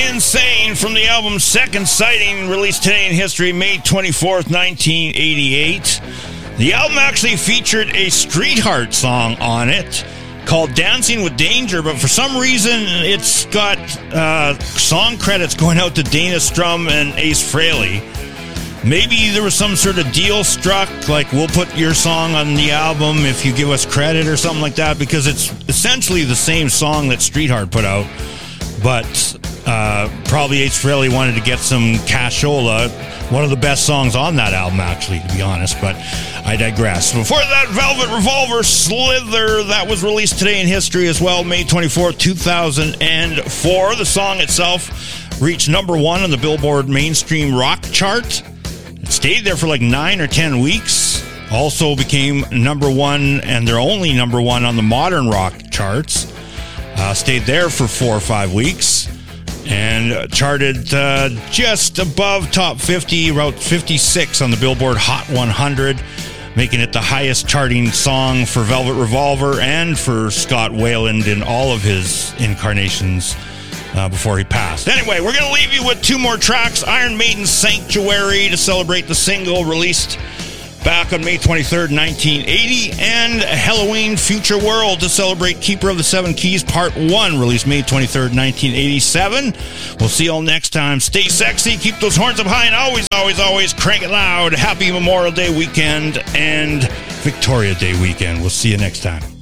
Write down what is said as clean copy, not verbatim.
Insane from the album Second Sighting, released today in history, May 24th, 1988. The album actually featured a Streetheart song on it called Dancing with Danger, but for some reason it's got song credits going out to Dana Strum and Ace Frehley. Maybe there was some sort of deal struck, like we'll put your song on the album if you give us credit or something like that, because it's essentially the same song that Streetheart put out, but probably Ace Frehley wanted to get some cashola. One of the best songs on that album, actually, to be honest, but I digress. Before that, Velvet Revolver, Slither, that was released today in history as well, May 24th, 2004. The song itself reached number one on the Billboard mainstream rock chart. It stayed there for like 9 or 10 weeks. Also became number one, and their only number one on the modern rock charts. Stayed there for 4 or 5 weeks. And charted just above top 50, about 56 on the Billboard Hot 100, making it the highest charting song for Velvet Revolver and for Scott Weiland in all of his incarnations before he passed. Anyway, we're going to leave you with 2 more tracks. Iron Maiden's Sanctuary to celebrate the single released back on May 23rd, 1980, and Helloween Future World to celebrate Keeper of the Seven Keys Part 1, released May 23rd, 1987. We'll see you all next time. Stay sexy, keep those horns up high, and always crank it loud. Happy Memorial Day weekend and Victoria Day weekend. We'll see you next time.